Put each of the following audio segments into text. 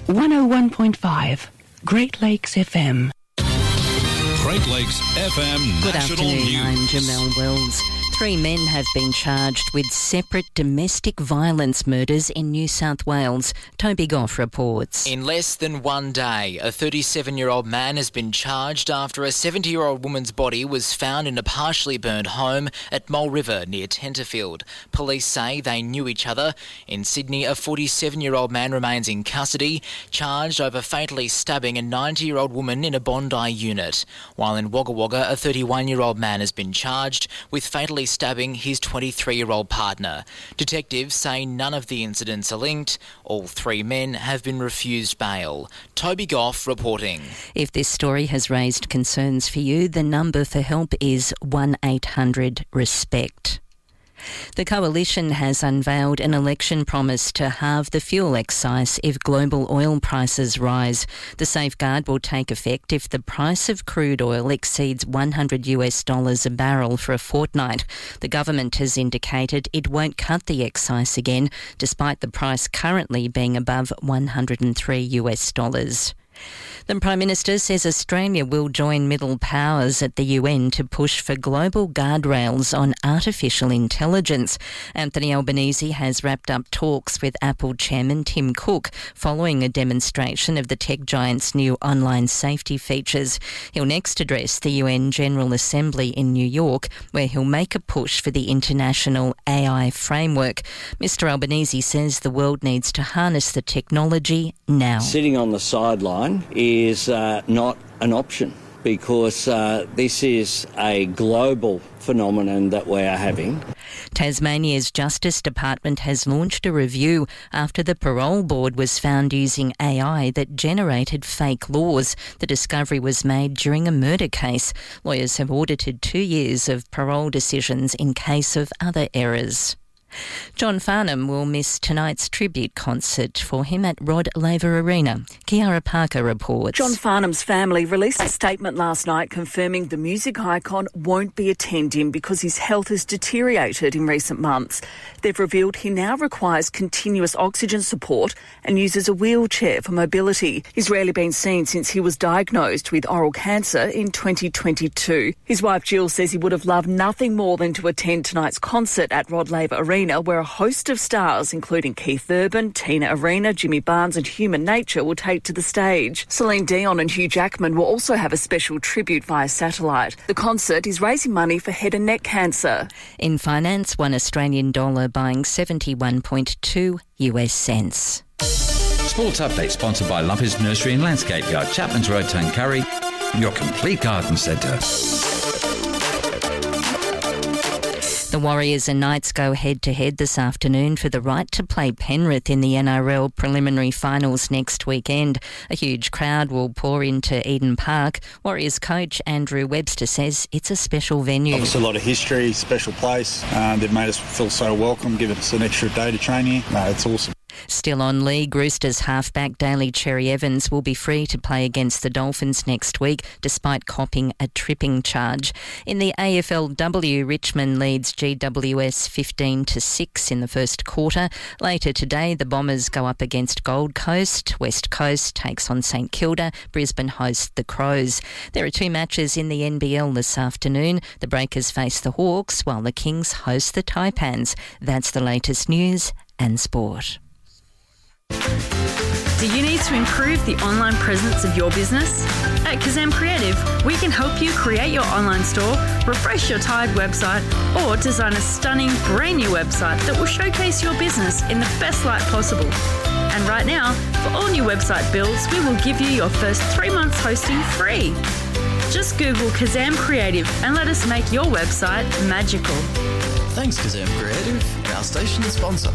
101.5 Great Lakes FM. Great Lakes FM Good National afternoon, News. I'm Jamelle Wells. 3 men have been charged with separate domestic violence murders in New South Wales. Toby Goff reports. In less than one day, a 37-year-old man has been charged after a 70-year-old woman's body was found in a partially burned home at Mole River near Tenterfield. Police say they knew each other. In Sydney, a 47-year-old man remains in custody, charged over fatally stabbing a 90-year-old woman in a Bondi unit. While in Wagga Wagga, a 31-year-old man has been charged with fatally stabbing his 23-year-old partner. Detectives say none of the incidents are linked. All 3 men have been refused bail. Toby Goff reporting. If this story has raised concerns for you, the number for help is 1-800-RESPECT. The Coalition has unveiled an election promise to halve the fuel excise if global oil prices rise. The safeguard will take effect if the price of crude oil exceeds $100 a barrel for a fortnight. The government has indicated it won't cut the excise again, despite the price currently being above $103. The Prime Minister says Australia will join middle powers at the UN to push for global guardrails on artificial intelligence. Anthony Albanese has wrapped up talks with Apple chairman Tim Cook following a demonstration of the tech giant's new online safety features. He'll next address the UN General Assembly in New York, where he'll make a push for the international AI framework. Mr Albanese says the world needs to harness the technology now. Sitting on the sideline is not an option because this is a global phenomenon that we are having. Tasmania's Justice Department has launched a review after the Parole Board was found using AI that generated fake laws. The discovery was made during a murder case. Lawyers have audited 2 years of parole decisions in case of other errors. John Farnham will miss tonight's tribute concert for him at Rod Laver Arena. Kiara Parker reports. John Farnham's family released a statement last night confirming the music icon won't be attending because his health has deteriorated in recent months. They've revealed he now requires continuous oxygen support and uses a wheelchair for mobility. He's rarely been seen since he was diagnosed with oral cancer in 2022. His wife Jill says he would have loved nothing more than to attend tonight's concert at Rod Laver Arena, where a host of stars, including Keith Urban, Tina Arena, Jimmy Barnes and Human Nature, will take to the stage. Celine Dion and Hugh Jackman will also have a special tribute via satellite. The concert is raising money for head and neck cancer. In finance, $1 Australian buying 71.2 US cents. Sports Update sponsored by Lumpy's Nursery and Landscape Yard, Chapman's Road, Tuncurry, your complete garden centre. The Warriors and Knights go head-to-head this afternoon for the right to play Penrith in the NRL preliminary finals next weekend. A huge crowd will pour into Eden Park. Warriors coach Andrew Webster says it's a special venue. Obviously a lot of history, special place. They've made us feel so welcome, given us an extra day to train here. It's awesome. Still on league, Roosters halfback Daly Cherry Evans will be free to play against the Dolphins next week, despite copping a tripping charge. In the AFLW, Richmond leads GWS 15-6 in the first quarter. Later today, the Bombers go up against Gold Coast. West Coast takes on St Kilda. Brisbane hosts the Crows. There are 2 matches in the NBL this afternoon. The Breakers face the Hawks, while the Kings host the Taipans. That's the latest news and sport. Do you need to improve the online presence of your business? At Kazam Creative, we can help you create your online store, refresh your tired website, or design a stunning brand new website that will showcase your business in the best light possible. And right now, for all new website builds, we will give you your first 3 months hosting free. Just Google Kazam Creative and let us make your website magical. Thanks, Kazam Creative, our station sponsor.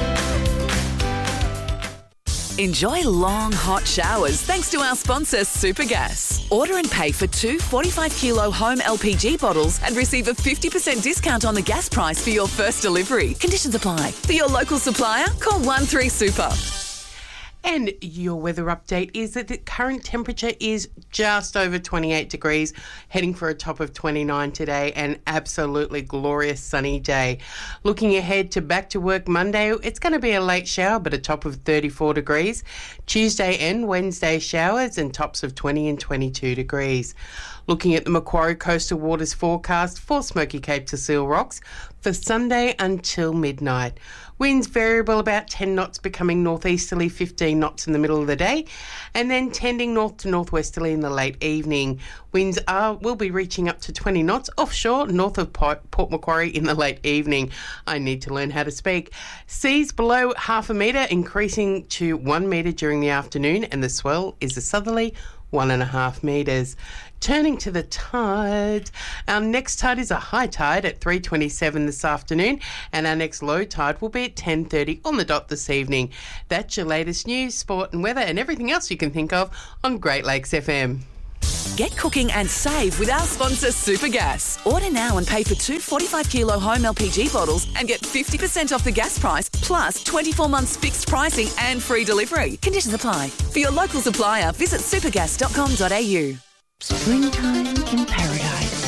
Enjoy long, hot showers thanks to our sponsor, Supergas. Order and pay for 2 45-kilo home LPG bottles and receive a 50% discount on the gas price for your first delivery. Conditions apply. For your local supplier, call 13-SUPER. And your weather update is that the current temperature is just over 28 degrees, heading for a top of 29 today, an absolutely glorious sunny day. Looking ahead to back to work Monday, it's going to be a late shower, but a top of 34 degrees. Tuesday and Wednesday showers and tops of 20 and 22 degrees. Looking at the Macquarie Coastal Waters forecast for Smoky Cape to Seal Rocks for Sunday until midnight. Winds variable about 10 knots, becoming northeasterly 15 knots in the middle of the day, and then tending north to northwesterly in the late evening. Winds will be reaching up to 20 knots offshore north of Port Macquarie in the late evening. I need to learn how to speak. Seas below half a metre, increasing to 1 metre during the afternoon, and the swell is a southerly 1.5 metres. Turning to the tide, our next tide is a high tide at 3:27 this afternoon, and our next low tide will be at 10:30 on the dot this evening. That's your latest news, sport and weather and everything else you can think of on Great Lakes FM. Get cooking and save with our sponsor Supergas. Order now and pay for 2 45-kilo home LPG bottles and get 50% off the gas price, plus 24 months fixed pricing and free delivery. Conditions apply. For your local supplier, visit supergas.com.au. Springtime in Paradise.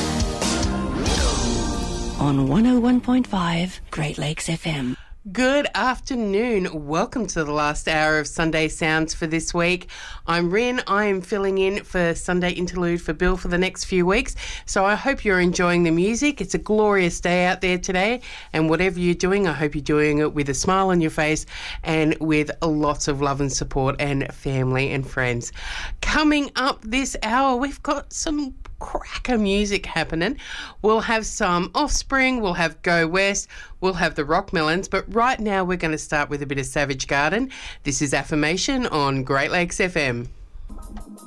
On 101.5 Great Lakes FM. Good afternoon. Welcome to the last hour of Sunday Sounds for this week. I'm Rin. I am filling in for Sunday Interlude for Bill for the next few weeks. So I hope you're enjoying the music. It's a glorious day out there today. And whatever you're doing, I hope you're doing it with a smile on your face and with lots of love and support and family and friends. Coming up this hour, we've got some cracker music happening. We'll have some Offspring, we'll have Go West, we'll have the Rockmelons, but right now we're going to start with a bit of Savage Garden. This is Affirmation on Great Lakes FM.